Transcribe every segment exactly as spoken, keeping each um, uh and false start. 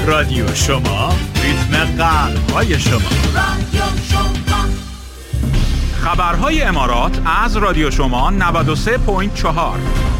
رادیو شما، ریتم قلب‌های شما. رادیو شما. خبرهای امارات از رادیو شما نود و سه ممیز چهار.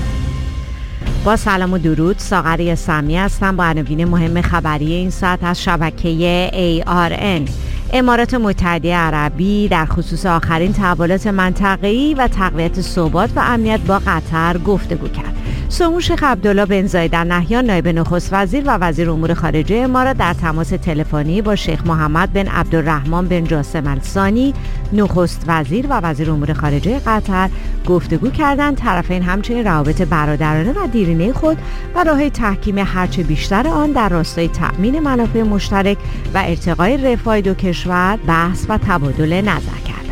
با سلام و درود، ساغر سمی هستم با عناوین مهم خبری این ساعت از شبکه ای آر ان. امارات متحده عربی در خصوص آخرین تحولات منطقه‌ای و تقویت ثبات و امنیت با قطر گفتگو کرد. سمو شیخ عبدالله بن زاید ال نهیان نایب نخست وزیر و وزیر امور خارجه امارات در تماس تلفنی با شیخ محمد بن عبدالرحمن بن جاسم ال ثانی نخست وزیر و وزیر امور خارجه قطر گفتگو کردند. طرفین همچنین روابط برادرانه و دیرینه خود و راه‌های تحکیم هرچه بیشتر آن در راستای تأمین منافع مشترک و ارتقای رفاه دو کشور بحث و تبادل نظر کردند.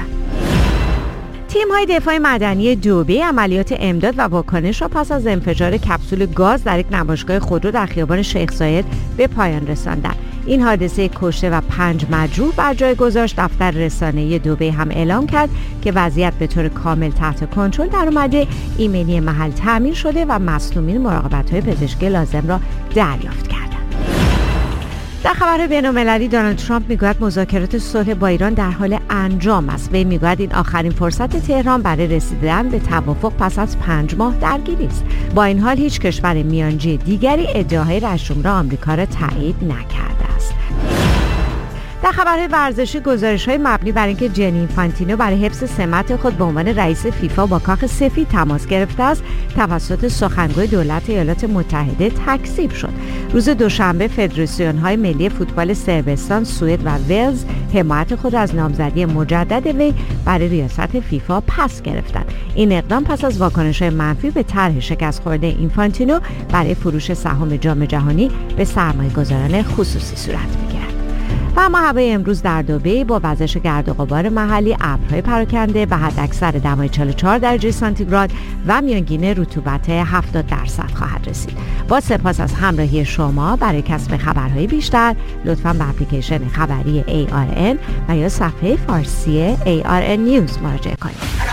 تیم‌های دفاع مدنی دبی عملیات امداد و واکنش را پس از انفجار کپسول گاز در یک نمایشگاه خودرو در خیابان شیخ زاید به پایان رساندند. این حادثه کشته و پنج مجروح بر جای گذاشت. دفتر رسانه‌ای دبی هم اعلام کرد که وضعیت به طور کامل تحت کنترل در اومده، ایمنی محل تامین شده و مصدومین مراقبت‌های پزشکی لازم را دریافت کردند. در خبر بین‌المللی دونالد ترامپ میگوید مذاکرات صلح با ایران در حال انجام است. وی میگوید این آخرین فرصت تهران برای رسیدن به توافق پس از پنج ماه درگیری است. با این حال هیچ کشور میانجی دیگری ادعاهای رئیس آمریکا را تایید نکرده است. در خبرهای ورزشی گزارش‌های مبنی بر اینکه جنی اینفانتینو برای حفظ سمت خود به عنوان رئیس فیفا با کاخ سفید تماس گرفته است توسط سخنگوی دولت ایالات متحده تکذیب شد. روز دوشنبه فدراسیون‌های ملی فوتبال صربستان، سوئد و ولز حمایت خود از نامزدی مجدد وی برای ریاست فیفا پس گرفتند. این اقدام پس از واکنش‌های منفی به طرح شکست خورده اینفانتینو برای فروش سهام جام جهانی به سرمایه‌گذاران خصوصی صورت می‌گیرد. و اما هوای امروز در دبی با وزش گرد و غبار محلی، ابرهای پراکنده به حداکثر دمای چهل و چهار درجه سانتیگراد و میانگین رطوبت هفتاد درصد خواهد رسید. با سپاس از همراهی شما. برای کسب خبرهای بیشتر لطفاً به اپلیکیشن خبری ای آر ان و یا صفحه فارسی ای آر ان نیوز مراجعه کنید.